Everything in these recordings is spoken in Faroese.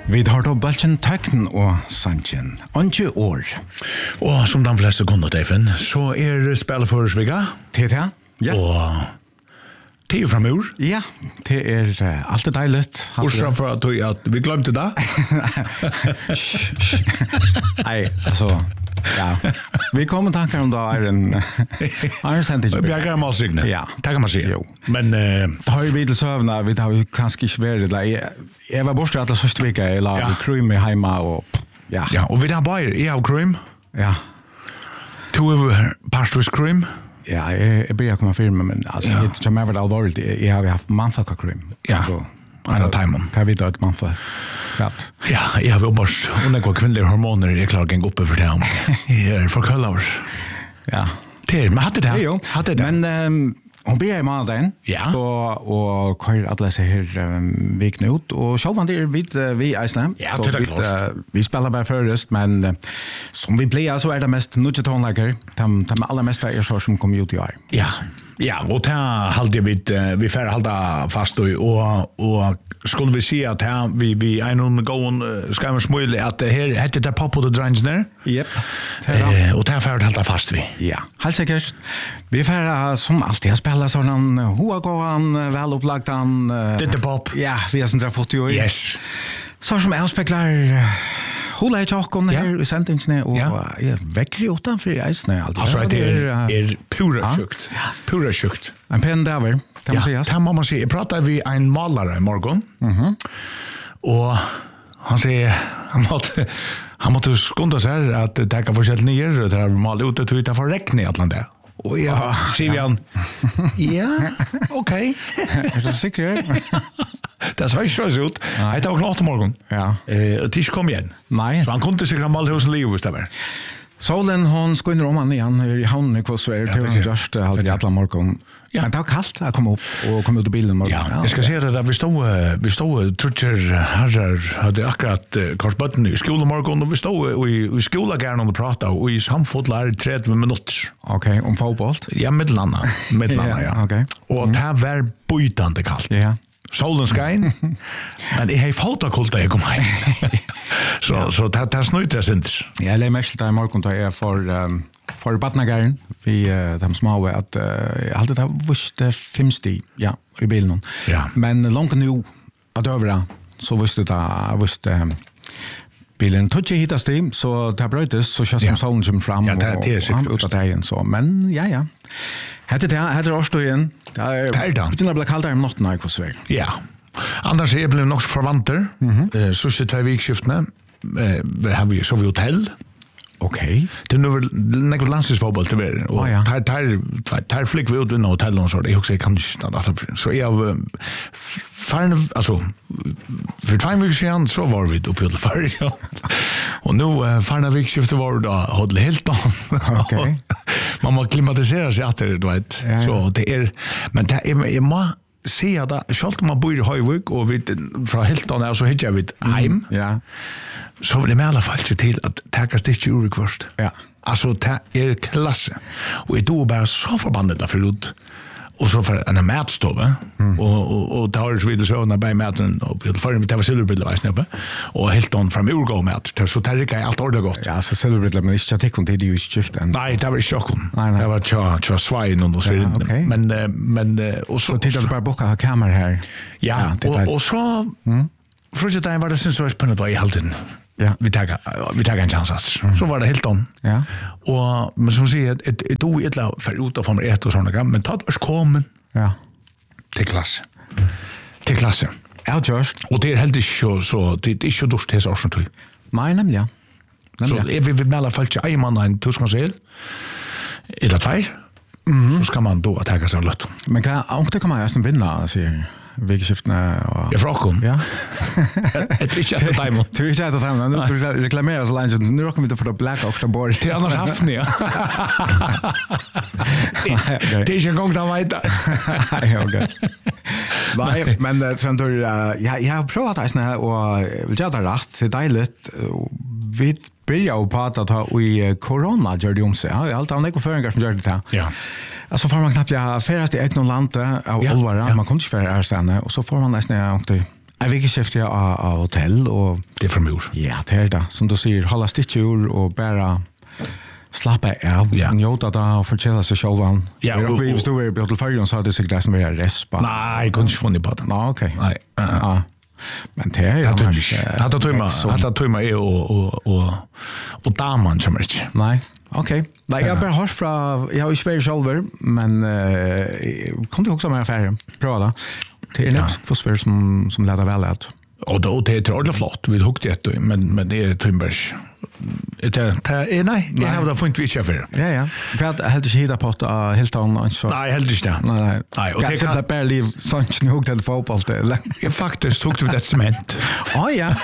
Vi har då Balchen Tekn och Sanchen. Onge år. Og som de fleste kunder, Daven, så spillet for Sviga. TTA? Ja. Og det framur. Ja, det allt deiligt. Bortsett fra at vi glemte det. Nej, alltså... Ja, vi kommer tankar om då en sentence. Bjørgar Malsrigne. Ja. Det kan man si. Jo. Men det har ju vid sövna, vi har ju kanske inte varit jag var borta alla första veckan i lag med crew med hemma och ja. Ja, och vi har bara i av cream. Ja. To pastors cream. Ja, jag börjar komma filma men alltså det som är väl allvarligt. Jag har haft manfaka cream. Ja. En av timon. Det har vi då ett manfaka. Ja, jag har bara och kvinnliga hormoner är klart att gå upp för det. Jag för kollar. Ja. Det men hade det. Jo, hade det. Men hon blir i månaden. Ja. Så och kör alla sig här veckan ut och själva det vi Island. Ja, det är klart. Vi spelar bara förrest men som vi blir så är det mest nuttonlager. De allra mesta är så som kommer ut i år. Ja. Ja, och det halde vi får hålla fast och skulle vi se att här vi en gång ska man smöla att här heter det Pop och the Drunge där. Japp. Och det får hålla fast vi. Ja, helt säkert. Vi får som alltid spela sån hoagoan väl upplagdan det pop. Ja, vi har sånt fått ju. Yes. Så som avspeglar Hula i tjocken här i sentingen och jag väcker utanför isen allt. Alltså det är pura sjukt. Pura sjukt. En pen där kan man säga. Ja, man måste se. Pratar vi en målare i morgon. Och han säger han måste skunda sig att det kan försälja ner och det har mal ut att vi tar för räkna i Atlanta. Och ja, Sivian. Ja, okej. Är du säker? Det ser ju så ut. Det var klart imorgon. Ja. Tisch kom igen. Nej. Så han kunde sig gammal hos Leo stämmer. Solen hon skulle in roman igen i hamnen i Kosver till just halv alla morgon. Ja. Men det var kallt att komma upp och komma ut ur bilen morgon. Ja, jag ska säga det där vi stod trutcher herrar hade akkurat korsbötten i skolemorgon och vi stod i skolagärn och pratade och i samfotlar 30 minuter. Okej, om fotboll? Ja, mittlanda, ja. Okej. Och det var bojtande kallt. Ja. Solen skein, men jag har fått kallt när jag kom hem. Så det snöjt jag inte. Jag lägger mest där i morgon då jag för badnagaren vi de små att jag hade det visste 50 i bilen. Ja. Men långt nu att övra så visste bilen tog inte hittas det så det bröts så känns som solen kom fram och han ut av igen så men ja. Hade årstå igen. Det är det blir kallt om natten i Kosver. Ja. Annars är det nog förvanter. Så sitter 2 vikskiftene. Har vi så vi hotell. Okej. Det nu något landslagsfotboll till ver och tar flick vi ut i hotell och så det också kan inte så jag fan alltså för 2 veckor sedan så var vi uppe i Hotell och nu förna vikskiftet var då Hotell Hilton. Okej. Man må klimatisera sig att det vet så det är men det är man se att självt man bor i Höjvik och vi från Hilton är så hittar vi hem. Ja. Så vill jag med alla fall se till att täcka stick ur först. Ja. Alltså det är klasse. Och det är bara så förbannat därför ut. Och så för en matstove. Och det har ju så när med maten och för med det var silverbrilla var snabbt. Och helt on från urgå mat. Så det är allt ordentligt gott. Ja, så silverbrilla men inte jag kunde det ju skifta. Nej, det var chocken. Nej. Det var tja svin och så men och så tittar du bara boka ha kamera här. Ja, och så Fröjda var det sen så spännande i halten. Ja, vi tar en chans. Så var det helt om. Ja. Och men som säger ett oedla för ut av Formel 1 och såna gam, men tatt vars kommen. Ja. Till klass. Till klasse. Ja, just. Och det är helt så det är ju dåst här också tror. Nej, nämligen. Så är vi med alla fall inte man en tuskonsel. Eller 2. Så ska man då attacka sig lätt. Men kan inte komma nästan vinna säger vikskiftene och jag frågar. Ja. Det är inte att time. Det är inte att time. Nu reklamerar så länge nu råkar vi inte för att blacka också bort. Det är annars haft ni. Det är inte en gång där vet. Nej, okej. Nej, men sen då jag har provat det snä och vill jag ta rätt. Det är dejligt. Vi börjar på att ta i corona gör det om sig. Ja, allt annat går föringar som gör det här. Ja. Alltså får man knappt färast i ett land av Olvara, man kommer inte färra ärstande och så får man nästan Jag vill skifta av hotell och det från mur. Ja, det är det. Som du säger, hålla stitchur och bara slappa av. Ja. Njóta det och fortsätta sig självan. Ja, och vi stod i Björtelfärgen så hade det sig det som var respa. Nej, jag kunde inte få det på det. Nej, okej. Nej. Ja. Men det är ju att tog mig och damen kommer inte. Nej. Okej. Nej, jag bara hörs från jag har ju svär själver, men kom du också med affären. Prova det. Det är nästan fosfor som leder väl att. Och då det är ordentligt flott. Vi huggt det men det är Tymbergs. Nej, jag har det fått vi chefer. Ja. För att helt inte hita på att helt annan så. Nej, helt inte. Nej, och det kan bara liv sånt nu huggt det fotboll det. Jag faktiskt huggt vi det cement. Ja.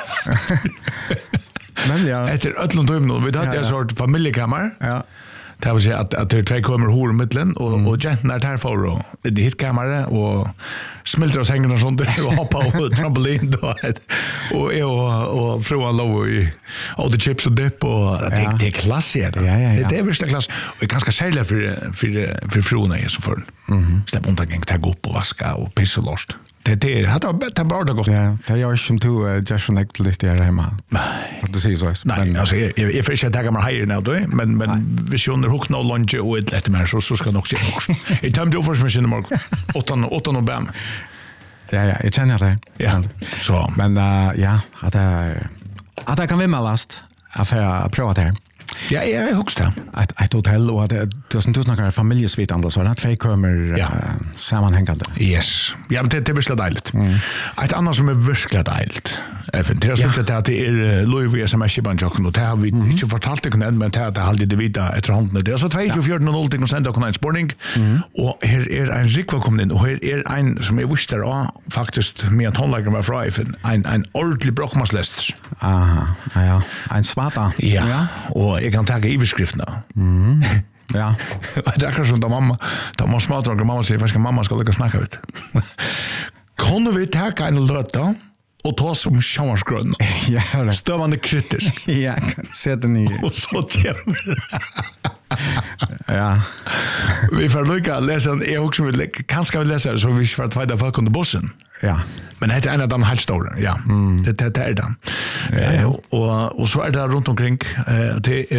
Men ja. Efter öllum dömnum vi hade en sort familjekammare. Ja. Det vill säga att det tre kommer hår i mitten och gentnar där för och det hit kammare och smälter oss hängarna sånt och hoppa och trampolin då och fruan låg i all the chips och dip och det är klassigt. Det är värsta klass och ganska särskilt för fruarna är så för. Släpp undan gäng ta upp och vaska och pissa lost. Det hade bara det gott. Ja, det gör som du just connect lite där hemma. Nej. Att du säger så. Nej, alltså jag får inte ta mig här nu då, men hvis jag under hook no lunch och ett lätt mer så ska nog se också. I tömde ju först med morgon 8 och bam. Ja, jag känner det. Ja. Så. Men att det kan vi malast affär prova det här. Ja, jag är högst det. Ett hotell och det som du snackar familjesvitande så att två kommer sammanhängande. Yes. Ja, men det är verkligen dejligt. Ett annat som är verkligen dejligt. Det är så att det är Louis SMS-banjocken och det har vi inte fortalt det än, men det har alltid det vita efter handen. Det är så 24.00 till sända och en spårning. Och här är en rikva kommit in och här är en som är visst där faktiskt med att hålla mig fra en ordentlig brockmaslester. Aha, ja. En svarta. Ja, och jag kan ta överskrifterna. Ja. Det är akkurat som da mamma smalter og mamma sier, hva skal mamma skal lykke snakke ut? Kunne vi ta en løte og ta som sjåmarsgrønn? Ja, det. Støvende kritisk. Ja, se den i. Og så kommer. Ja. Vi får lykke å lese, jeg også vil, kanskje vi leser så vi får tvide folk under bussen. Ja. Men det är en av de helt stora. Ja. Det är det. Och så är det runt omkring. Det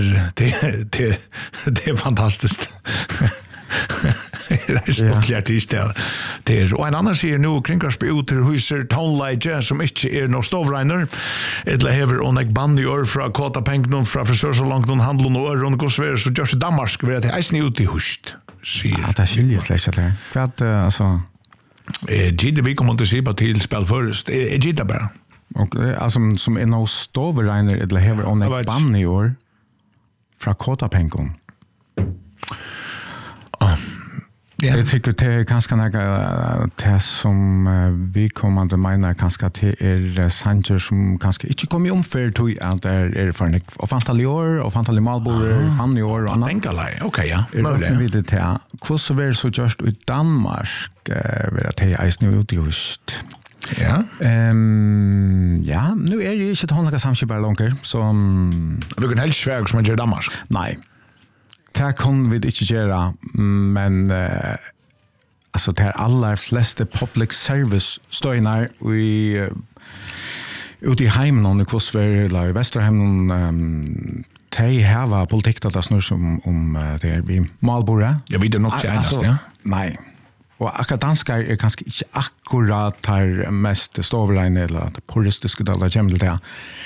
är fantastiskt. Det är stort det är och en annan säger nu kringkarsby ut till huser tonlage som inte är någon stovreiner. Eller häver on ek band i år från kota pengar från frisör så långt någon handlar och öron går så så just Danmark vill det är ut i hust. Ja, det skiljer släcka där. För att alltså Gidde vi kommer inte se på till spel först. Gidde bara. Och alltså som är någon stovreiner eller häver on ek band i år från kota pengar. Jag tycker det är ganska det som vi kommande menar ganska till sanger som ganska inte kommer omför till att det är för en ofantlig år och ofantlig malbor han i år och annat. Okej, ja. Men vi det till. Hur så väl så just i Danmark vill att det är nu just. Ja. Ja, nu är det inte hållna samskipar långt så vi kan helt svärg som man gör Danmark. Nej. Det kan vi inte göra, men alltså det är alla flesta public service stöjnar ute i heimen och kostver eller i Västerheimen de har politik där snur som om det är vi Malbora. Jag vet nog inte ens, ja. Nej. Och akkurat danskar är kanske inte akkurat här mest stovrein eller puristiska där jämnt det.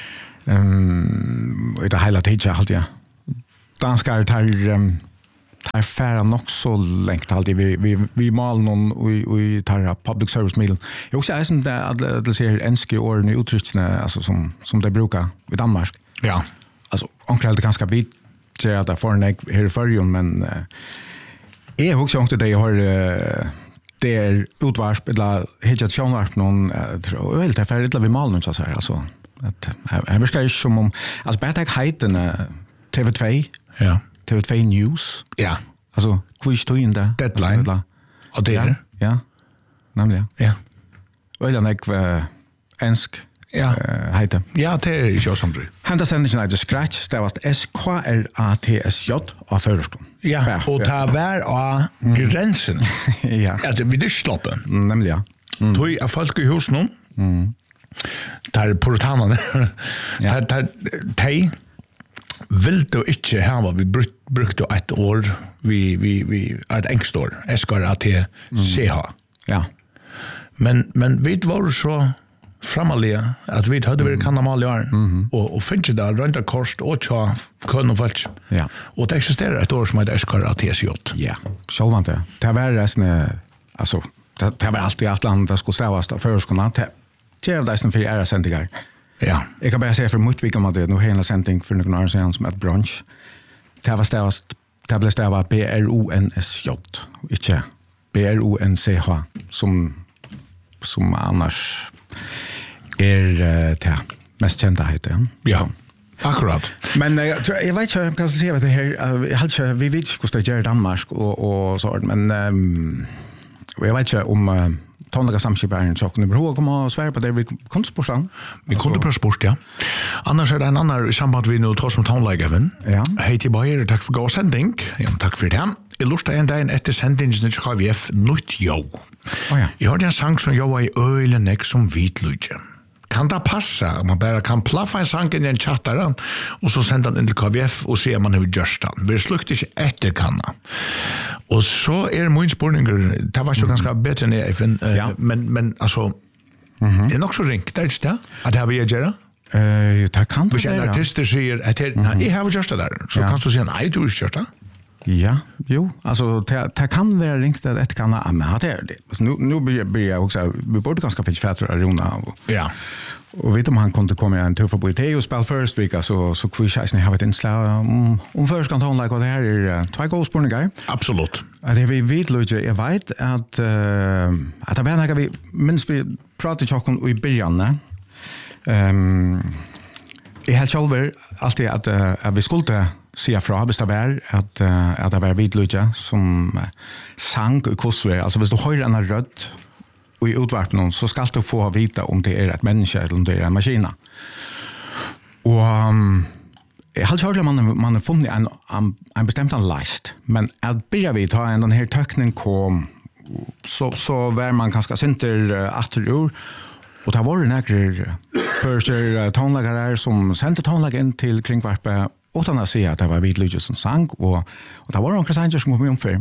Och det hela tiden alltid ja. Danskar tar färra nog så längt alltid vi mal någon och tar public service medel. Jag också är som det ser enske åren i uttrycksna alltså som det brukar i Danmark. Ja. Alltså omkring det ganska vitt att det får en här i förrjun men jag också inte det jag har det är utvarsp eller hittat sjönvarp någon och helt färdigt vi mal någon så här alltså att jag viskar ju som om alltså bättre heiten TV2. Ja. TV2 News. Ja. Alltså, quiz to in där. Deadline. Alltså, och det är. Ja. Nämligen. Ja. Och den ensk. Ja. Heter. Ja, det är ju så som du. Hända sändningen är scratch. Det var SKRATSJ av förskolan. Ja. Och ta var av gränsen. Ja. Att vi det sloppen. Nämligen. Tog jag folk i hus nu. Där puritanerna. Där de vill då inte ha vi brukte ett år vi ett enkstår SKRAT-CH. Ja. Men vi var så framaliga att vi hade varit kanamal i år och finns där runt kost och tja kunde folk. Ja. Och det existerar ett år som heter SKRAT-CJ. Ja. Så var det. Det var resten alltså det var alltid att landet skulle stävas för skolorna. Det är det för era sändningar. Ja. Jag kan bara säga för Mottvik om att det nu hela sändning för någon annan sedan som ett brunch. Det var stävas det blev stävat BRONSJ. Inte BRONCH som annars det mest kända heter. Ja. Akkurat. Men jag vet inte om jag ska säga det här. Vi vet inte hur det gör i Danmark och så. Men jag vet inte om tonliga samskiparen så kunde behöva komma och svära på det vi kunde sportan. Vi kunde på sport, ja. Annars är det en annan samband vi nu tar som tonliga. Ja. Hej till Bayer, tack för god sändning. Ja, tack för det. Jeg lusta en dag etter sendingen til KVF Nytt Jo. Jeg hørte en sang som jeg var i øylenek som hvitløyde. Kan det passe? Man bare kan plaffa en sang inn i en chattare, og så sende den inn til KVF og se om man har gjørst den. Vi slukte ikke etter kanna. Og så min spørninger, det var ikke ganske bedre enn jeg, men altså, det er nok så ringt, det er ikke det? At det har vi gjøre? Det kan hvis en artist sier at jeg har gjørst det der, så kan du si nei, du har ikke gjørst det. Ja, jo, alltså det kan vara ringt att ett kan men det är det. Så nu blir jag också vi borde ganska fick fätter Arona. Ja. Och vet om han kunde komma en tur på det och spela first week så quizchen har ett inslag om först kan ta like det här är två goalspoingar. Absolut. Det vi vet Luigi, jag vet att det var några vi minst vi pratade om i början. Jag har själv alltid att vi skulle se fra hvis det var at det var vidløyde som sang i kostvær. Altså hvis du hører en rød og i utvarpen så skal du få vite om det er et menneske eller om det er en maskina. Og jeg har hørt at man har funnet en bestemt list, men at begynner vi ta en denne tøkning kom, så var man ganske sinter atterur, og det var nekker første tonleggere som sendte tonlegg inn til kringvarpet utan att säga att det var vidlydigt som sang och det var några sanger som kom för.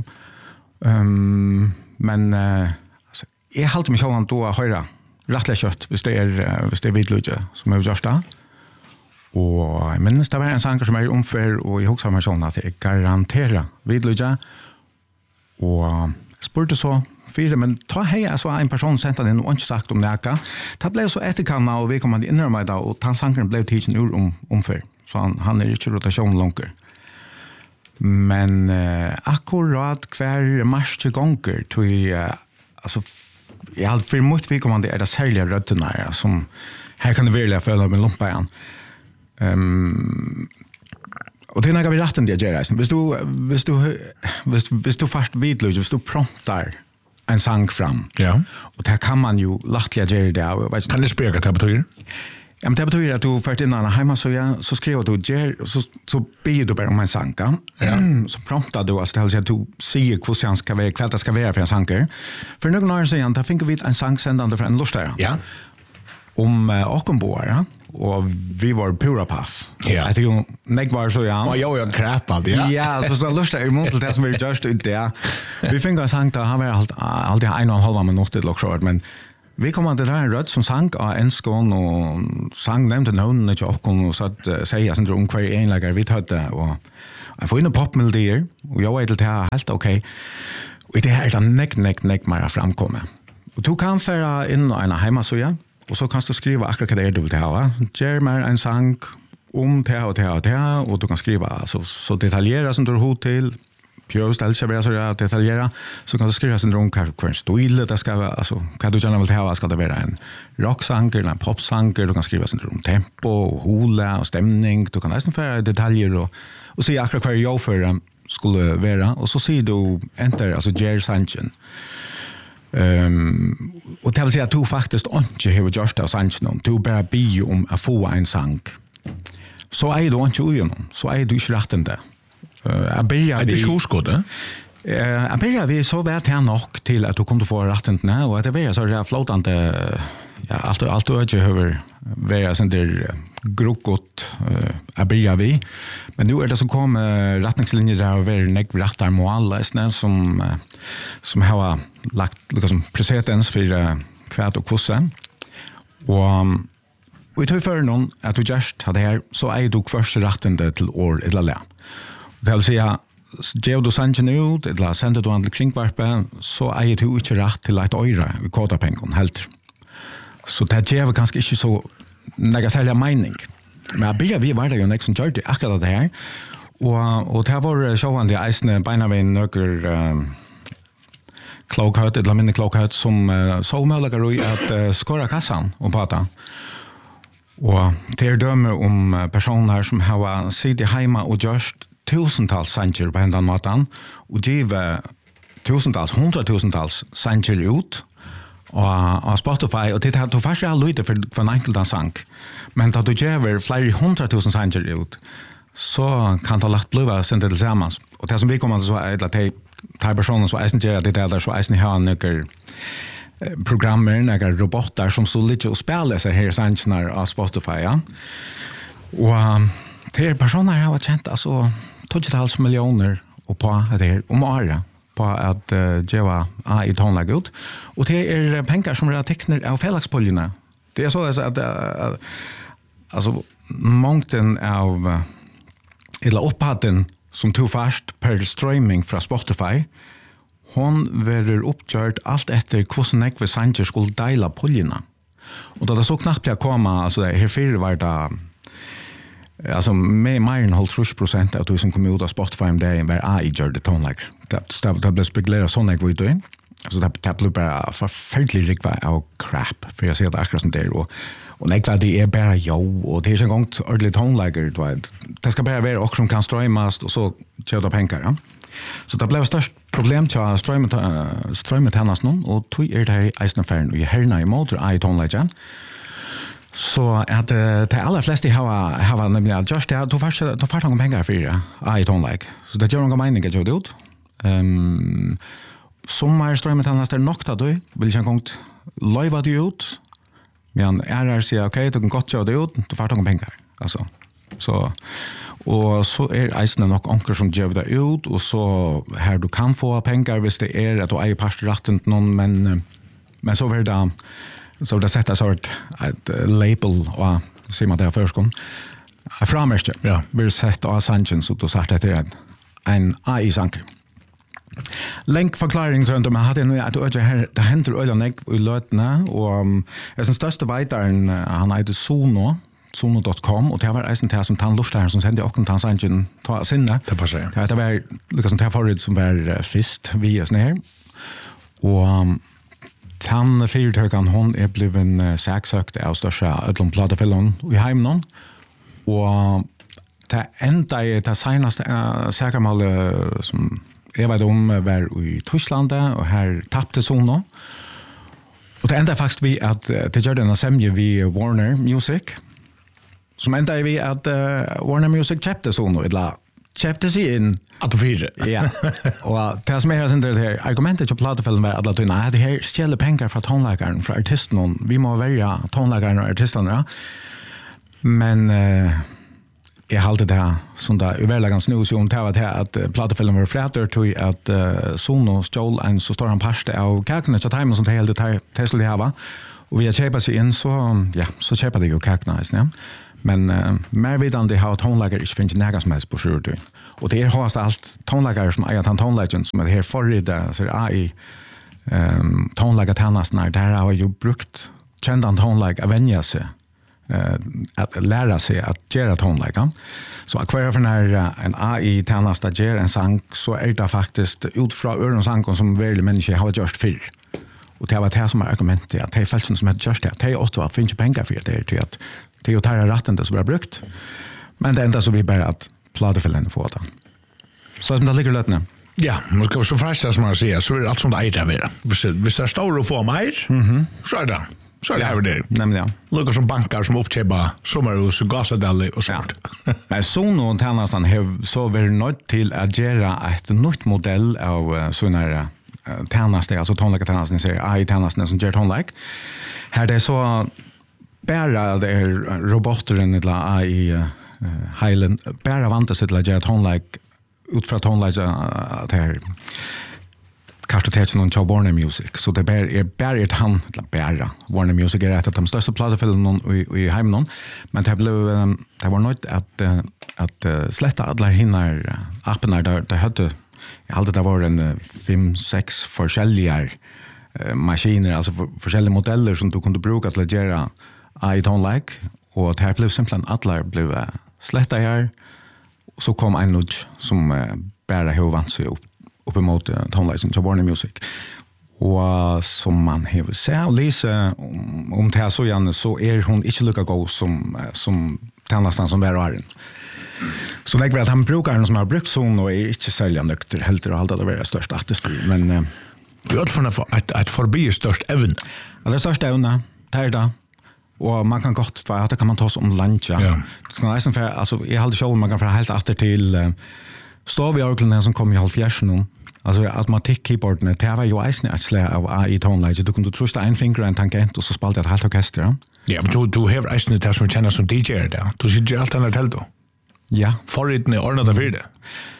Men alltså jag håller mig själv då att höra rättligt kött hvis det är vidlydigt som jag gjort det. Och jag minns det var en sanger som är omför och jag också har mig sån att det garanterar vidlydigt. Och spurte så fyra men ta hej så en person sent den och inte sagt om näka. Det blev så efterkanna och vi kommer in i mig då och han sangren blev tidsen ur omför. Så han är inte rotation långt. Men akkurat kvar mars till gånger till alltså jag har för mycket vi kommer det särskilt rötterna som här kan det välja följa med lumpa igen. Och det är några vi rätten det gör. Hvis du fast vidlös, hvis du promptar en sang fram. Ja. Och där kan man ju lättliga göra det. Kan det spela det betyder? Ja, men det betyder att du färt innan hemma så skriver du så ber du bara om en sanka. Så promptar du att ställa sig att du säger hur det ska vara för en sanker. För någon år sedan där fick vi en sanksändande för en lustare. Ja. Om Åkenboare och vi var pura pass. Ja. Jag tycker mig var så ja. Och jag crap alltid. Ja. Ja, det var lustare i mot det som vi just det. Vi fick en sank där han var alltid 1,5 minuter till också men vi kommer till en röd som sang av en skån och sang nämnde någon och och så att säga sen om kvar enlägare vi hade och jag får in en popmelodier och jag vet att det är helt okej. Och det här är neck mer framkomma. Och du kan föra in en hemmasida och så kan du skriva akkurat vad det är du vill ha. Ger mer en sang om det och du kan skriva så detaljerat som du har hot till. Pjövställ sig bara så att detaljera så kan du skriva sin rom kvar stil det ska vara alltså kan du gärna vill ha ska det vara en rocksång eller en popsång du kan skriva sin rom tempo och hola och stämning du kan nästan föra detaljer och se akkurat vad jag för skulle vara och så ser du enter alltså Jerry Sanchin och det vill säga att du faktiskt inte har gjort det Sanchin du bara be om att få en sång så är du inte ugenom så är du inte rättande är det skåskåde? Jag börjar vi så väl till nog till att du kunde få rätten och att det var så där flotande allt öde över vara sån där grokot att börja vi. Men nu det så kom rättningslinjer där över näck rättar mål som har lagt liksom presidents för kvart och kusse. Och vi tog för någon att du just hade här så är du först rättande till år eller lä. Det vill säga Geo du sanjen ut, eller sender du an til kringvarpen, så er du ikke rett til et øyre i kodapengen, helt. Så det gjør kanskje ikke så nega særlig mening. Men vi var det jo nek som gjør det akkurat det her, og det var sjående eisene beina ved nøkker klokhet, eller minne klokhet, som så muligere i at skåre kassan og pata. Og det dømer om personer som har sittet hjemme og gjørst tusentals sanger på hendan matan og givet tusentals, 100,000-tals sanger ut av Spotify, og det er du faktisk er lydet for en enkelt sang, men da du giver flere 100,000 sanger ut, så kan det lagt blive sin til sammen. Og det som vi kommer til så er at de personer som eisen gjør det der, så eisen har noen programmer, noen roboter som så litt og spiller seg her sangene av Spotify, ja. Og det personer jeg har kjent, altså 20 miljoner og på det her, om året, på at gjøre i tonlag ut. Og det er penger som er tekner av fellagspolljene. Det er så at altså, mångden av eller opphatten som tog fast per streaming fra Spotify, hon verer oppgjørt alt etter hvordan ekve sanger skulle deila polljene. Og da det så knappt jeg komme, altså det her fire var det alltså med mer än 30% av de som kom ut av Spotify om dagen var AI gör det tonlag. Det blev spekulerat sån jag vid det. Så det blev bara förfärligt riktigt av crap för jag ser det akkurat som det och när det är bara och det är en gång ordentligt tonlager det ska bara vara också som kan streamas och så tjäna pengar. Ja. Så det blev störst problem till streamet hennes någon och tog det här i eisnafären och i herna i motor AI tonlagen. Så att de allra flesta har nämligen just det då får de pengar för det i tonlag. Så det gör någon mening att göra det ut. Sommar strömmet annars är nokta då vill jag gångt live det ut. Men säger okej, du kan gott göra det ut, då får de pengar. Alltså så och så är isen nog onkel som gör det ut och så här du kan få pengar visst det är att du är pastoraten någon men så var det så det sätter sort ett label och ser man det först kom. Framärste. Ja, vi sett av sanchen så då sagt det är en AI-sanker. Länkförklaring tror jag man hade nu att det händer öliga i lötna och är den största vitaren han heter Sono.com och det var en som tandlustar som sände och han sanchen ta sinne. Det passar. Det var liksom det förut som var fist via sån här. Och han fyrtökan hon är bliven saksökt av största ödlom platefällon i heimnon och det enda i det senaste säkermålet som jag vet om var i Tyskland och här tappte Sono och det enda faktiskt vi att det gör den sämje vi Warner Music som enda vi att Warner Music köpte Sono eller köpte sig in att du fyra. Ja. Och det som är det här argumentet på platefällen var att det här stjäler pengar från tonläkaren, från artisten. Vi må välja tonläkaren och artisterna. Men jag hade det här som det överläggande snus om det var det att platefällen var fräter till att Sono stjål en så stor en parst av kakna till timen som det hela det Tesla det här. Och vi har köpt sig in så köper det ju kakna, ja. Men mer vidande har tonläggare inte finns några som helst på skjortor. Och det har allt tonläggare som är att tonläggaren som är här förrida så är i tonläggartannast när det här har ju brukt kända tonlägg att vänja sig att lära sig att göra tonläggar. Så akvara för när en AI-tannast att göra en sang så är det faktiskt utifrån öronsanken som väldigt människor har gjort förr. Och det var det som är argumentet att det är fälten som har gjort det. Det är åtta finns ju pengar för det till att det är ju tar rätten som är brukt. Men det enda så vi bara att platefällen får det. Så som det ligger lätt nu. Ja, man ska så fräscha som man säger så är det allt som det är där. Hvis det står och får mer så är det. Så är det här det. Nämligen. Lukar som bankar som uppköpa sommarhus och gasadelle och sånt. Men Sono och tjänsten har så varit nöjd till att göra ett nytt modell av sådana här tjänaste, alltså tonläkartjänsten säger AI-tjänsten som gör tonläk. Här det är så bara det är roboteren eller AI Highland bara vant sig till att göra tonläk utfra tonläk att här kartotekten och Warner Music. Så det är bara ett hand bara. Warner Music är ett av de största platefällen i hemmen. Men det var något att slätta alla hinnar apparna där det hade jag hade det var en 5-6 forskjelliga maskiner, alltså forskjelliga modeller som du kunde bruka till att göra AI-tonlike. Och det här blev simpelthen alla blev slätta här. Och så kom en nudge som bara har vant sig upp emot tonlike som Warner Music. Och som man har sett och läsa om det här så gärna så är hon inte lika god som tjänsten som var den. Så det är att han brukar en som har brukt sån och är inte sälja nökter helt och allt att vara störst artisteri. Men vi har för att förbi störst även. Ja, det största även det är det. Och man kan gott att det kan man ta oss om lunch. Ja. Alltså jag hade själv man kan få helt åter till staviorgeln som kom i 70-talet. Alltså automatik-keyboarden, det var ju eisen ett slag av AI-tonläge. Du kunde trusta en finger och en tangent och så spalte ett helt orkester. Ja, men du har eisen det som känner som DJ där. Du sitter allt annat helt då. Ja. Förritten är ordnat för det.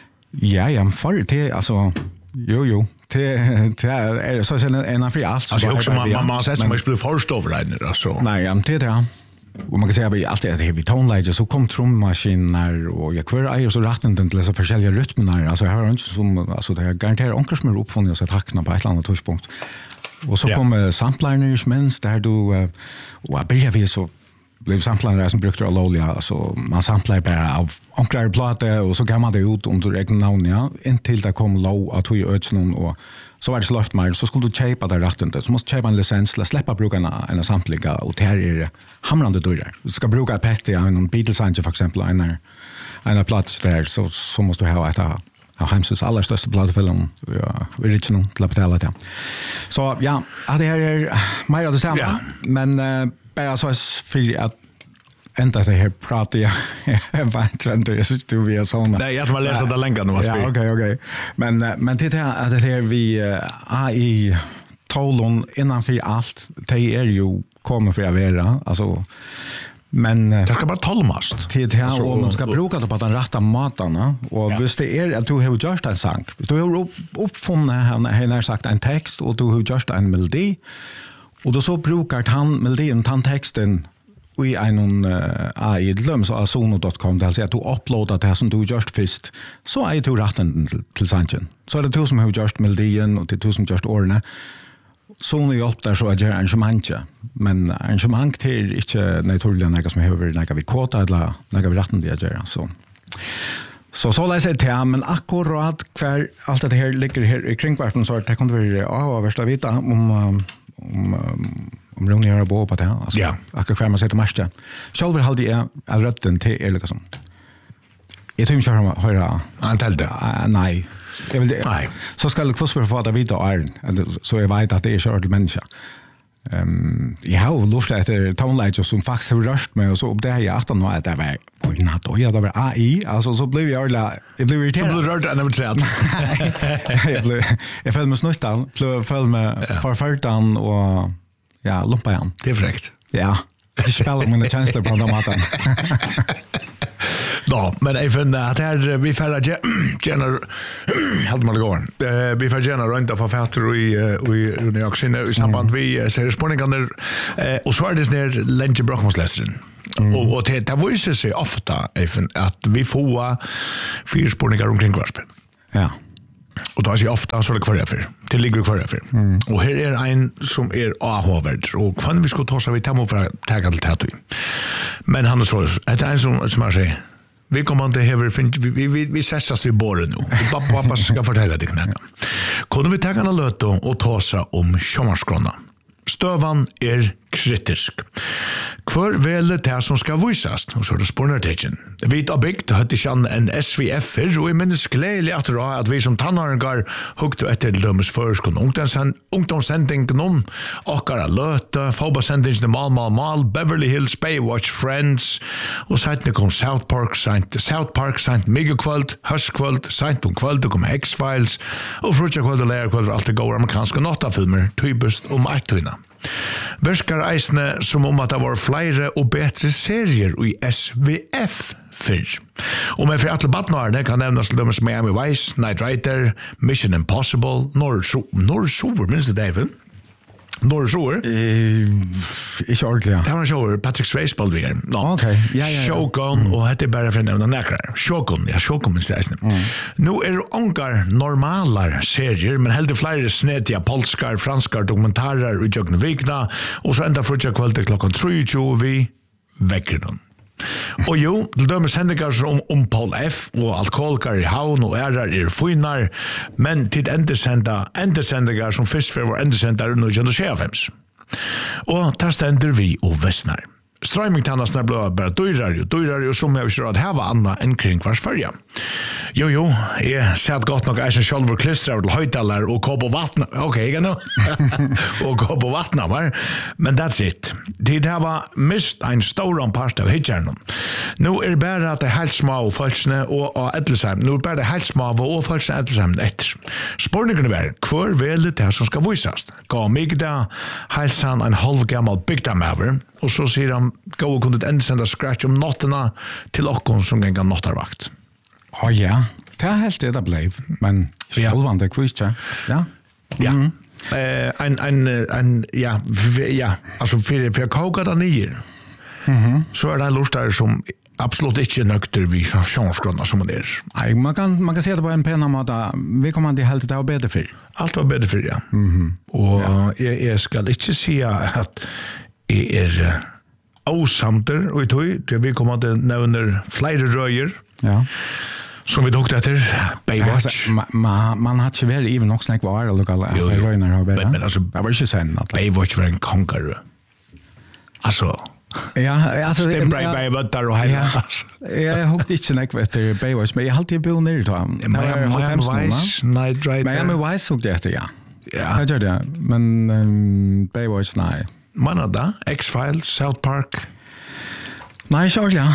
Ja, men förrett är alltså... Jo. Det är så en av fri allt. Alltså också man har sett som man skulle förstå för det. Alltså. Nej, men det är och man kan säga att vi alltid är vi tonläge så kom trummaskiner och jag kvar är så rätten till dessa olika rytmer. Alltså jag har inte som alltså det är garanterat onkel som är uppfunnit så att hackna på ett eller annat touchpunkt. Och så kom sampliners minst där du och började vi så blev sampliners som brukade lolja alltså man samplar bara av onklar platta och så kan man det ut under egen namn ja intill det kom low att vi ödsnon och så var det slöft mer så skulle du köpa där rätten så måste köpa en licens eller släppa bruka en sampliga och det här är hamrande dörrar. Du ska bruka ett pet i en Beatles-sanger för exempel en plats där så måste du ha ett av hemsens allra största platefällen original till att betala det. Så ja, det här är mer av det samma. Ja. Men bara så för att ända det här pratar jag var inte jag syns du via såna. Nej, jag har läst det länge nu. Ja, okej. Men det är att det här vi AI tolon innanför allt. Det är ju kommer för att vara alltså men det ska bara tolmast. Det här och man ska bruka det på den rätta matarna och hvis det är att du har just en sång. Du har uppfunnit han har sagt en text och du har just en melodi och då så brukar han melodin han texten i en AI-löm så asono.com där att du uploadar det som du just först så är du rätten till sanchen. Så är det du som har just melodin och det du som just ordna. Så nu hjälp där så att göra arrangemanget. Men arrangemang till inte naturliga något som behöver något vi kvota eller något vi rätten det att göra. Så läser jag till men akkurat kvar allt det här ligger här i kringkvarten så det kan det vara värsta vita om Ronny har bo på det alltså akkurat kvar man sätter matcha. Själv hade jag rätten till eller liksom. Jag tror inte jag höra antal det. Nej. Jag vill nej. Så ska det först för att vita är så jag vet att det är så till människa. Jag har lust att tonläge som faktiskt har röst med och så upp där jag 18 år att det var oj natt och jag det var AI alltså så blev jag irriterad. Så blev rörd när jag blev jag föll med snuttan, föll med förfärtan och ja, lumpa igen. Det är fräckt. Ja. Jag spelar mina känslor på den maten. Ja, men även att här vi färra gärna hade man det går. Vi färra gärna rönta författare i New York City i samband vi ser spårningar och så är det ner Lenge Brockmosläsaren. Och det visar sig ofta även att vi får 4 spårningar omkring kvarspel. Ja. Och då är det ofta så det kvar för. Det ligger kvar för. Och här är en som är avhåvärd och kan vi ska ta så vi tar för att ta till tätt. Men han så är en som är säger vi kommer inte här vi sättas vid borren nu. Pappa ska fortälla det knäna. Kunde vi ta en löt och ta sig om sommarskrona. Stövan är kritisk. Kvar väl det som ska visas och så det spårnartecken. Vi tar byggt hade inte en SVF och i minns glädje att vi som tannargar huggt efter dömes förskon ungdomssändning någon och löta fotbollssändning till mal Beverly Hills Baywatch Friends och sen kom South Park Saint Megakvalt Huskvalt Saint Kvalt kom X-Files och Fruja Kvalt och Lair Kvalt allt det går amerikanska nottafilmer typiskt attuna. Verskar eisne som att det var flere og betre serier i SVF fyrr. Og med for alle badnarene kan nevnes til dømes Miami Vice, Knight Rider, Mission Impossible, Norr-Sover, minns du det, Eivind? Norr-Sover? Ikke ordentlig, ja. Det var en shower, Patrick Swayze spalt vi her. Ok, ja. Shogun, og hette bare for å nevne nekrar. Shogun minns det eisne. Nå det ongar normalar serier, men heldig flere snedja polskar, franskar dokumentarer i Jøgne Vigna, og så enda frutja kvalitet klokken 23 vi vekker noen. Og jo, til dømes hendinger om Paul F. og alkoholkar i havn og ærar fynar, men til endesendinger som først for var endesender under 1925. Og der stender vi og vestnar. Streamingtannastar blev bara dyrare och som jag vill att hava anna än kring vars förja. Jo, jag ser gott nog är en själva klistrar till höjtalar och kopp och vatten. Okej, igen då. Och kopp och vatten var. Men that's it. Det här var mist en stor part av hitchern. Nu är det bara att det helt små falskne och Edelsheim. Nu är det bara det helt små och falskne Edelsheim efter. Spårningen är kvar väl det här som ska visas. Gå mig där hälsan en halv gammal byggdamöver. Och så säger han, gå och kunde ändå sända scratch om notterna till okkon som gänga nottarvakt. Ja, det är helt det blev, men självande kvitt, ja. Ja. Alltså för koka där nere. Så är det lustar som absolut inte nökter vi chansgrunna som det är. Nej, man kan se det på en penna måte. Vi kommer till helt det var bättre för. Allt var bättre för, ja. Och jag ska inte säga att är avsamter och det vi kommer att nämna flera röjer. Ja. Som vi tog efter Baywatch. Man har inte varit even också när kvar och lokala röjnar har varit. Men alltså det var inte sen att Baywatch var en konkare. Alltså alltså det är Baywatch där och här. Jag har inte när kvar efter Baywatch men jag har alltid bo ner då. Miami Vice, Knight Rider. Miami Vice såg det efter ja. Ja. Jag gör det. Men Baywatch nej. Man da, X-Files, South Park. Nej, så ja.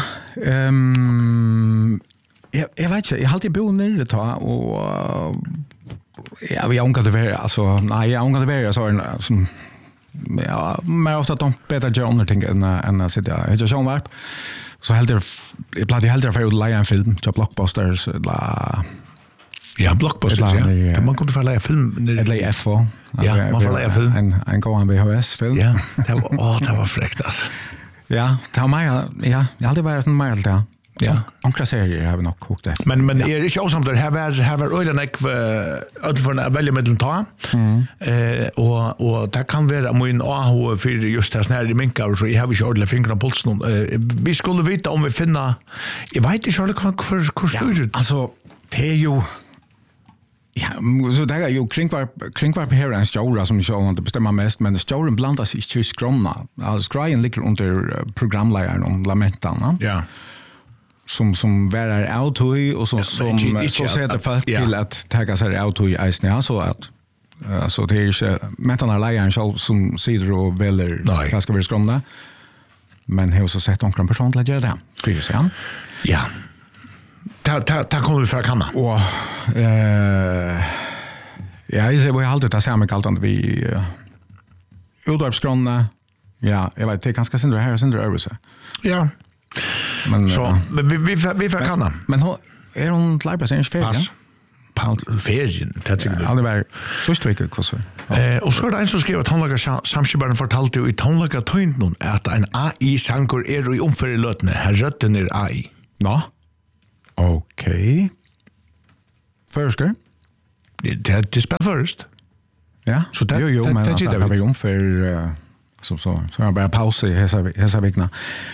Jag vet inte, jag har alltid bott nere då och vi har ungat det vara, alltså nej, jag ungat det vara så som ja, men ofta de bättre gör underting än att sitta. Jag kör varp. Så helt det blir helt för att lägga en film till Blockbusters la. Ja, Blockbusters, ja. Man kunde få lägga film eller FO. Ja, man får lägga film. En gång VHS-film. Ja, det var fräckt alltså. Ja, det var mig, ja, jag hade varit en märkt, ja. Ja. Ankra serier har vi nog kokt det. Men är det inte avsamt där här var ölen för att välja mellan ta. Och det kan vara min AH för just det här i minkar så jag har ju ordentligt fingrarna på pulsen. Vi skulle veta om vi finna jag vet inte hur det kan för alltså det är ju ja, så det är ju kringvarp här en stora som jag inte bestämmer mest, men storen blandas inte i skromna. Alltså skrejen ligger under programledaren om lamentarna. Ja. Som värar autoi och så sätter folk till att ta sig autoi eisne så att alltså det är ju mentarna lejaren själv som sitter och väljer vad ska vi skromna. Men hur så sett omkring person till att göra det. Skriver sig han. Ja. Ta kommer vi för att kanna. Och ja, jag ser vad jag alltid tar sig med kallt att vi utvarpskrona. Ja, jag vet det är ganska synd här och synd över sig. Ja. Men så vi får kanna. Men är hon klar sen färdig? Ferien, det tycker jag. Ja, det var först vecka kvar. Och så är det en som skrev att tonlaga samskibaren fortalte i tonlaga tøyntnon att en AI-sankor är i omförelötne. Här rötten är AI. Ja. Okej. Förskar? Det spelar först. Ja, så det jo, men det har vi omför så har jag bara paus i hesa veckorna.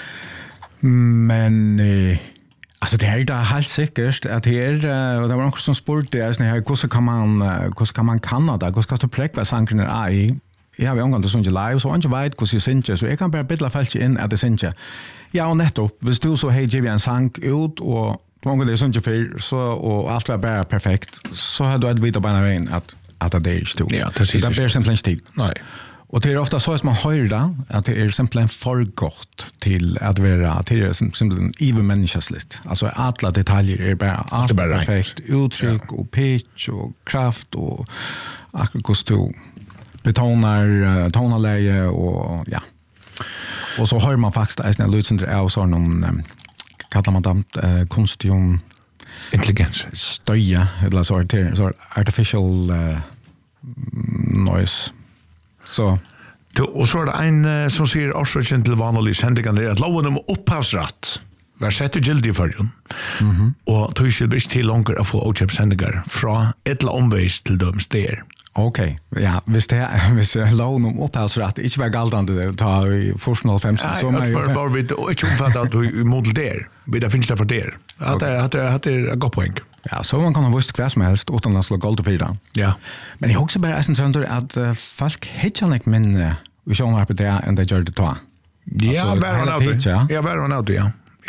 Men alltså det är där helt säkert att det är och det var också som sport det är sån här hur kan man Kanada hur ska du präkva sankrarna AI jag har omgått att sjunga live, så inte vet hur jag synger, så jag kan bara byta fältet in att jag synger. Ja, och nettopp, hvis du så hej givet en sang ut, och många det synger för, så, och allt var bara perfekt, så har du ett vita på en vägen att det är stort. Ja, det blir simpelthen inte tid. Nej. Och det är ofta så att man hör det, att det är simpelthen för gott till att vara, till det simpelthen övermänniskosligt. Alltså alla detaljer är bara allt perfekt. Uttryck och pitch och kraft och akkurat du betonar tonläge och ja. Och så hör man faktiskt en lyssnare av sån kallar man det konstig intelligens. Stöja, eller så artificial noise. Så. Och så är det en som säger årsöken till vanlig sändningen är att loven om upphavsrätt var sett i gildig förrjun. Och tog sig bäst till långt att få åtköpssändningar från ett eller omvägs till döms där. Okej, ja, hvis loven om upphavsrätt inte var galtande det ta i forskning 5 så man för bara vi inte omfattat modell där. Det finns det för där. Att det är ett gott poäng. Ja, så man kan ha visst vad som helst utan att slå guld för det. Ja. Men jag också bara är sånt att folk hittar inte minne vi sjöngar på det än det gör det då. Ja, jag var det.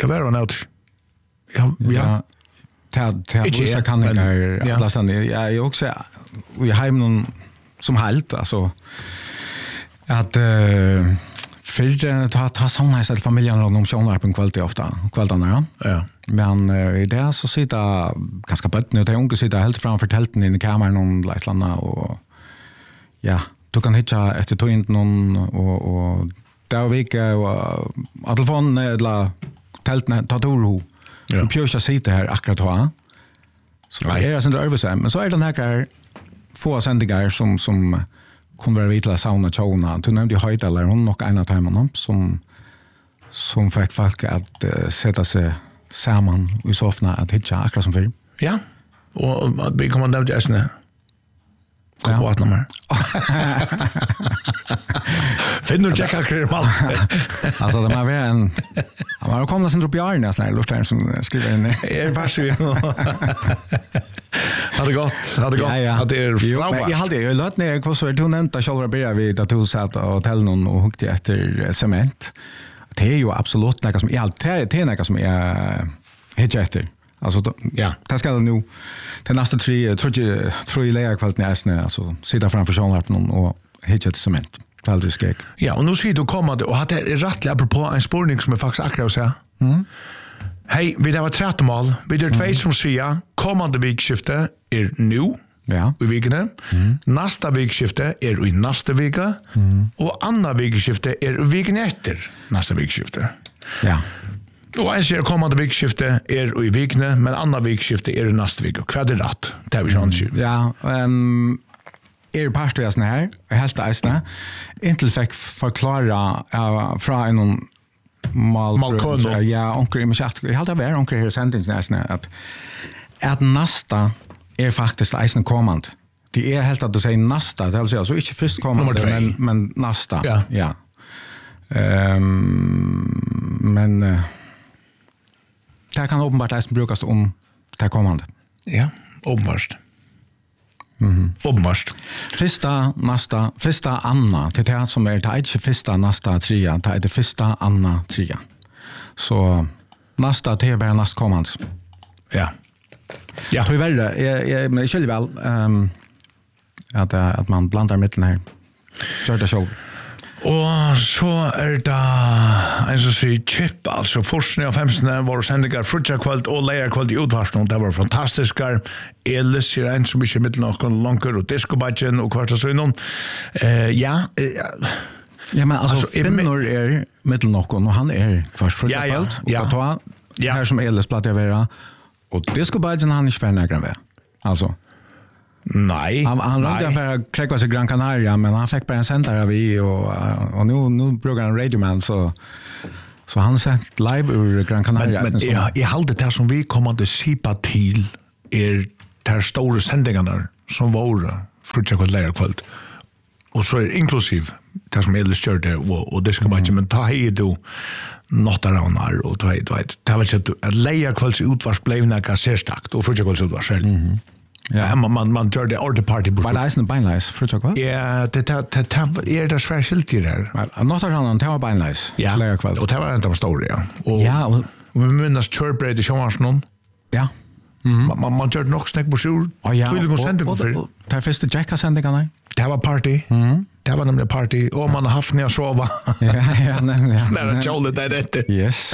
Ja. Jag kan inte alla sådana. Jag är också i hemmen som helt alltså att för ta såna här familjen och de sjöngar på en kväll ofta kvällarna. Ja. Men i det så sitter ganska bött nu. Det är unga sitter helt framför tälten in i kameran om lite och ja, du kan hitta efter tog in någon och där vecka och att telefon eller tälten tar ro. Ja. Och pjösa sitter här akkurat då. Så är det sen över men så är den här få sändningar som kommer vara vitla sauna chona. Du nämnde höjt eller hon och en av timmarna som fick folk att sätta sig samman i soffna att hitta akkurat som förr. Ja, och vi kommer att nämna det. Ja. På nummer. Finner du checka akkurat mal. Alltså det var en man har kommit sen upp i arna nästan lustar som skriver in. Är pass ju. Hade gått. Att det är bra. Jag hade låt ner kvar så hon inte själva börja vid att hon satt och hotell någon och hukte efter cement. Det är ju absolut något som är allt det är något som är helt efter. Alltså ja, det ska nu till nästa tre läger kvällt nästan alltså sitta framför sjönlappen och helt efter cement. Aldrig skek. Ja, och nu ser du kommande och hade rättligt apropå en spårning som är faktiskt akkurat att säga. Hej, vi där var 13 mål. Vi där två som säger kommande vikskifte är nu. Ja. I veckan. Nästa vikskifte är i nästa vecka. Och andra vikskifte är veckan efter nästa vikskifte. Ja. Och en säger kommande vikskifte är i veckan, men andra vikskifte är i nästa vecka. Vad är rätt? Det har vi chans. Ja, pastor sån här helt äsna inte fick förklara från en malkon ja onkel men jag hade väl onkel här sentens nästan att nästa är faktiskt äsna kommande. Det är helt att du säger nästa, det alltså så inte först kommande men nästa. Ja. Men det kan uppenbart äsna brukas om det kommande. Ja, uppenbart. Uppenbart. Första Anna till det som är det inte första nästa trea, det är det första Anna trea. Så nästa det är bara nästa kommande. Ja. Ja. Tror väl jag men själv väl att man blandar mitten här. Gör det själv. Och så är det en så säger chip alltså forskning av 15 var sändningar frutja kvalt och layer kvalt i utvarsning det var fantastiska Elis är en som är mitten och långt och disco budget och kvarta så någon ja men alltså Finnor är mitten och han är först frutja kvalt och ta här som Elis plattar vara och disco budget han är för några vara alltså nej. Han rådde för att kräcka sig Gran Canaria men han fick bara en sändare vi och nu brukar han radioman så han sett live ur Gran Canaria. Men jag hade det som vi kommer att sipa till de stora sändningarna som var frutjakvalt lärarkvalt. Och så är inklusiv det som Elis körde och det ska man inte men ta hej då något aranar och du vet det var inte att lärarkvalts utvars blev näka särstakt och frutjakvalts utvars själv. Ja, man gör det ordet party. Var det en beinleis, för jag va? Ja, det det särskilt där. Men något annan det var beinleis. Ja. Och det var inte av stora, ja. Och vi minns Churchbread i Sjönvarsnon. Ja. Man gör nog snack på sjur. Ja. Och där första Jacka-sändningarna. Det var party. Det var nämligen party. Och man har haft när jag sova. Ja, nej. Snära tjålet där efter. Yes.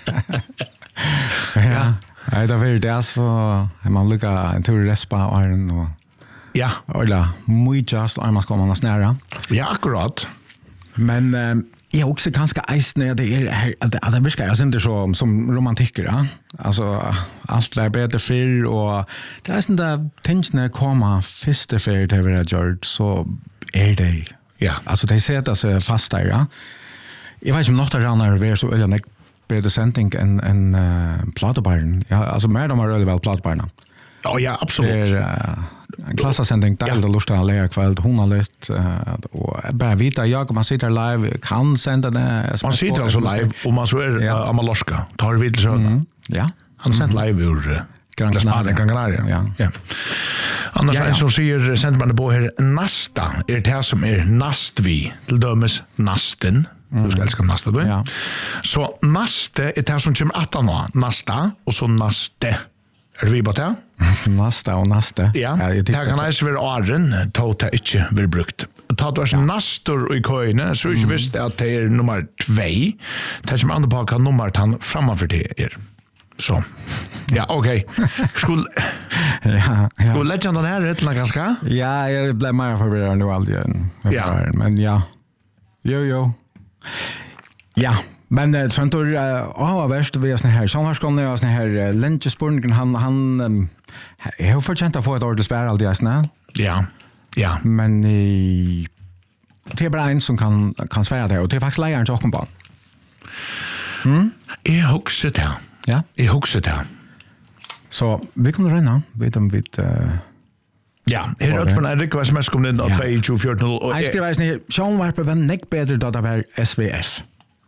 Ja. Nej, det var det så man lycka en tur respa och och ja, eller mycket man ska man snära. Ja, akkurat. Men jag också ganska isne det är att det viskar jag inte så som romantiker, ja. Alltså allt är bättre för och det är sånt där tänkna komma första för det var George så är det. Ja. Alltså det sätter sig fast där, ja. Jag vet inte om något annan är så eller bättre sändning än platebaren. Ja, alltså mer de har really väl platebarna. Ja, ja, absolut. Det är en klassasändning där det lustar att lära kväll hon har lite och bara vita jag man sitter live kan sända det. Man sitter alltså live och man så är Amalorska tar vid så. Ja. Han sänt live ur Gran Canaria. Ja. Annars en som säger sänder man det på här nästa är det här som är nastvi till dömes nasten. Du ska älska nästa då. Ja. Så nästa är det här som kommer att nå nästa och så näste. Är vi på det? Nästa och nästa. Ja, det kan alltså vara åren tog det inte blir brukt. Ta då nästor i köjne så är ju visst att det är nummer 2. Det som andra på kan nummer han framför det är. Så. Ja, okej. Skulle lägga den här rätt ganska? Ja, jag blev mer förvirrad nu aldrig. Men ja. Jo. Ja. Men från värst vi är såna här sånvarskon är såna här länchespurningen han har förtjänat att få ett ordentligt svär alldeles snä. Ja. Men det är bara en som kan svära det och det är faktiskt lejaren som kommer på. Jag huxar det. Ja. Jag huxar det. Så vi kommer ränna vet om vi ja, det är från Erik vad som kom in 2014 och jag skriver snä sånvarpe var näck bättre då det var SVF.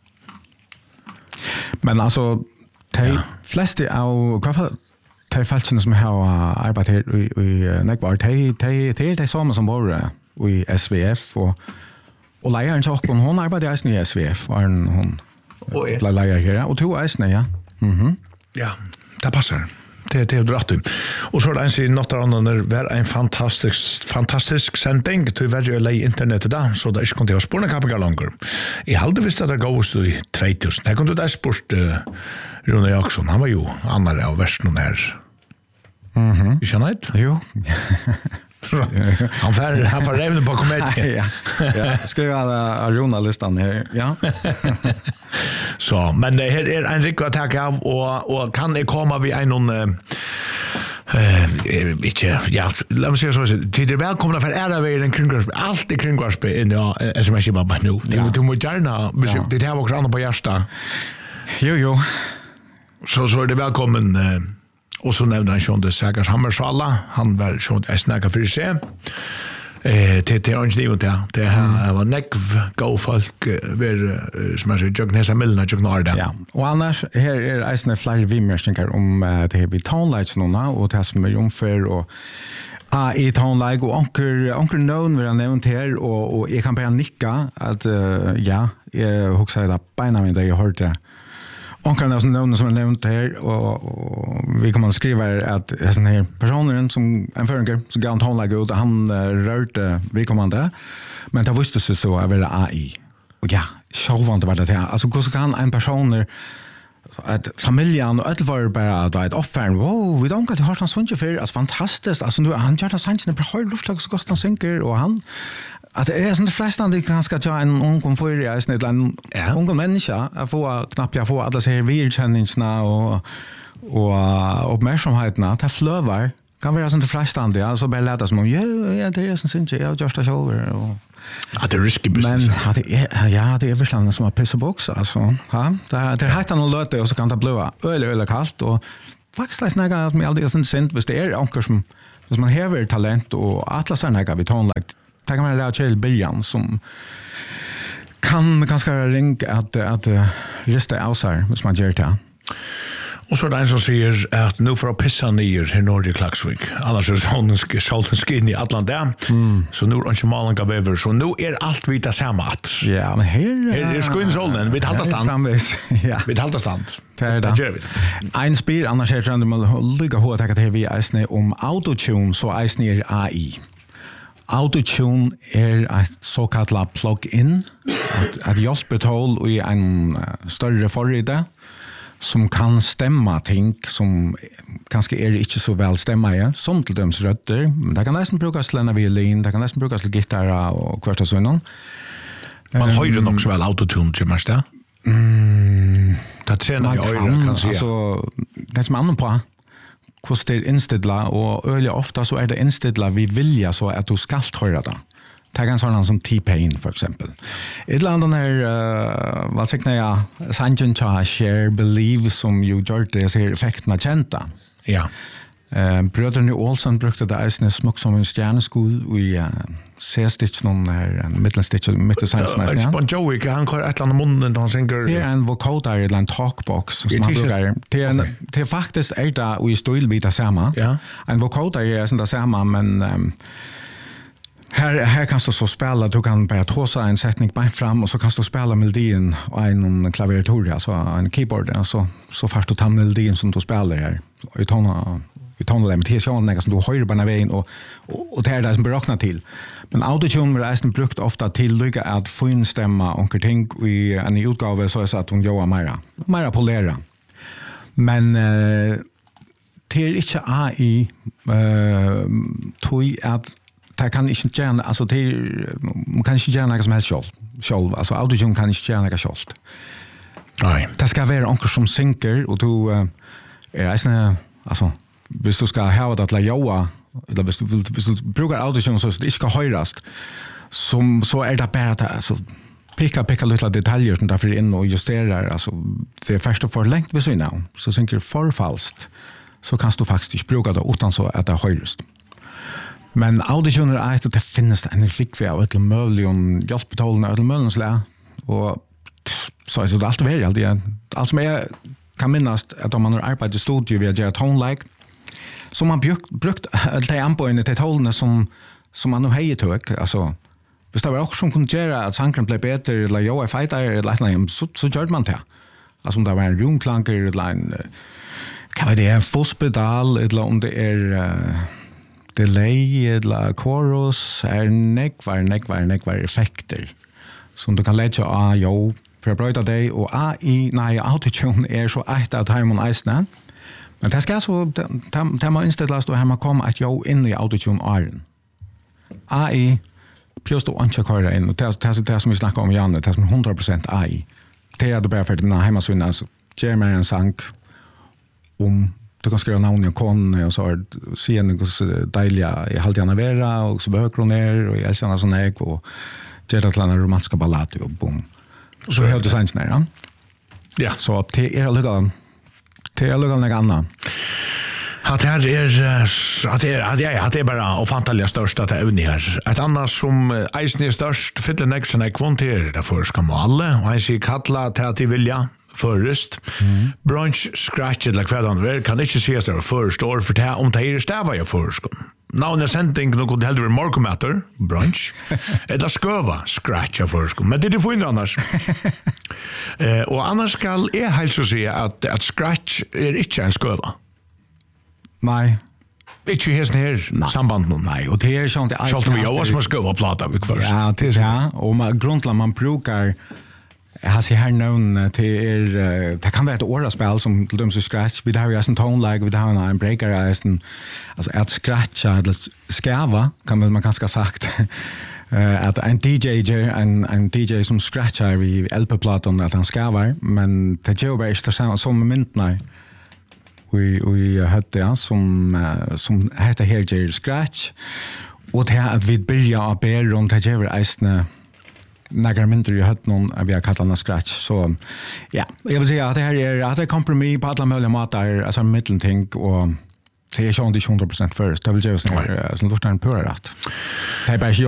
Men alltså de flesta av de falskene som har arbetat här i Nekvar, de samma som var i SVF och lejaren så hon arbetade i SVF och hon blev lejare här och tog äsne, ja. Ja, det passar. Det är rätt. Och så är det en sig något annan när en fantastisk sändning till varje lej internet där så där ska det spåna kapgar långt. Jag hade visst att det går i 2000. Där kunde det sport Rune Jackson. Han var ju annan av värsten där. Du känner det? Jo. Han får revna på komedien. Ja. Ska ju ha Runa-listan här. Ja. Så, men det här är en riktig attack av och kan det komma vid en låt mig säga så till det välkomna för är det en kringvarspe allt är kringvarspe in SMS bara nu. Du måste gärna det här också andra på hjärta. Jo. Så är det välkommen och så nämnde han Sean de Sagars Hammersala. Han var Sean de snacka för sig. Det är inte det. Det här var nekv gå folk som är så juggnesa milna juggnarda. Ja. Och annars här är det flera vimmärkningar om det här vid tonlights nåna och det som är omför och i tonlight och onker någon vill jag nämnt här och jag kan bara nicka att jag huxar det beina med det jag hörde. Onkarna som är nämnt här och vi kommer att skriva att det är sån här personer som en förringer som gav en tonlag ut och han rörde vi kommande men det visste sig så att det AI och ja, självant var det här alltså hur kan en person att familjen och allt var bara då ett offer wow, vi don't got heart on Swinge för alltså fantastiskt alltså nu han gör det sanningen på hög lustig så gott han synker och han att det är sånt frestande ganska ta en ung för jag snett en ung människa att få knappt jag får alla säger vidkänningarna och uppmärksamheten att det flövar kan vara sånt frestande alltså bara låta som ja det är sånt syns jag just så och att det är risky business men det är väl som att pissa box alltså det är helt annorlunda låta och så kan det blåa öl kallt och faktiskt snäga att mig aldrig sånt sent visst det är onkel som man har talent och alla såna vi tonlagt det kan man lära till början som kan ganska ringa att rista ausar hvis man gör det. Och så där som säger att nu får pissa ner här norr i Klaksvik. Annars är sån skin i Atlanta. Så nu är inte Malanga Bever. Så nu är allt vita samat. Ja, men här är skoinsolnen. Vi halta stand. Ja. Vi halta stand. Det är det. En spyr, annars är det med lycka hårt att det vi eisne om autotune så eisne är AI. Autotune är ett så kallat plug-in. Att hjälpa till i en större förrida. Som kan stämma ting som kanske är inte så väl stämma i, som till döms rötter. Men det kan nästan brukas till en violin, det kan nästan brukas till gitarr och kvart och sådant. Man hör ju också väl autotune till mest det? Det tränar jag öra, kan säga. Alltså, det som annan på, hur det är instidla, och öliga ofta så är det instidla vi vilja så att du ska höra det. Det är en sån som T-Pain för exempel. Ett land är vad säger jag Sanjun Cha Share Believe som ju gör det ser effekterna kända. Ja. Bröderna Olsen brukade det eisne smuk som en stjärneskol i C-stitch någon här mittelstitch mitt och science nästan. Ja. Bon Jovi han kör ett land munnen då han synger. Det är en vocoder i en talkbox som man brukar. Det är faktiskt är det i stilbita samma. Ja. En vocoder är sånt där samma men Här kan du så spela, du kan bara tåsa en sättning bara fram och så kan du spela melodin och en klaviatur, alltså en keyboard, så fast du tar melodin som du spelar här. I tonarna med t-shirten som du höjer på den vägen och det är det som beräknar till. Men autotune är nästan brukt ofta till lycka att få in stämma och ting i en utgave så är det att hon jobbar mera polera. Men det är inte AI tog att det kan inte gärna, alltså man kan inte gärna något som helst själv. Alltså autotune kan inte gärna något själv. Nej. Det ska vara onkel som synker och du är alltså hvis du ska ha det att joa eller hvis du brukar autotune så det inte ska höras så är det bara att alltså picka lite detaljer som därför in och justerar alltså det är först och för längt vi så nu så synker för falskt så kan du faktiskt bruka det utan så att det hörs. Men autotune är att det finns en riktig av ett möjligt om hjälpbetalande ett möjligt slag och så är det allt väl allt som jag kan minnas att om man har arbetat i studio via göra tone-like så man brukt det anbøyene til tålene som man nu hejer tog. Altså, hvis det var også som kunne gjøre at sangren ble bedre, eller jo, jeg feitar, eller så gjør man det. Altså om det var en rumklanker, eller en, hva var det, en fosspedal, eller om det delay, eller chorus, nekvar effekter, som du kan legge av, jo, for å brøyde det, og autotune så et av Timon Eisne, men det ska så det man inställas då här man kommer att jag in i autotune iron. AI just då inte köra in och det som vi snackar om Janne, det som 100% AI. Det är det bara för den här hemsidan så Jeremy en sank om du kan skriva namn i kon och så se något dejliga i halvtjärna vera och så behöver ner och jag känner sån här och det är en romantiska ballad och boom. Så helt designs ner. Ja, så det är lite det är något annat. Att det är bara ofantliga största till ävn här. Ett annat som eisen är störst, fyller näxen är kvanter, därför ska man alla. Och han säger kalla till att de vilja förrest. Brunch, scratch eller kvällande kan inte se sig först år för det om det är stäva jag först. Now the sending no good helder Marco Matter brunch. Eller sköva scratch först. Men det får inte annars. Och annars ska jag hälsa säga att scratch är inte en sköva. Nej. Inte helt här samband med. Nej, och det är sånt det alltid vi också måste sköva plata vi kvar. Ja, det är ja, och man grundla man brukar jag ser här någon till det kan vara ett åraspel som till dem så scratch vi har ju en tone like vi har en breaker alltså att scratcha eller skärva kan man ganska sagt att en DJ som scratchar vid LP-plattan att han skärvar men det gör bara inte som myntnar vi hade ja som heter här Jerry Scratch och det att vi börjar att bära runt det gör eisne några minuter jag hört någon vi har kallat den scratch så ja jag vill säga att det här är att det kompromiss på alla möjliga matar alltså mittelting och det är ju inte 100% först det vill säga så låter den pura rätt det är bara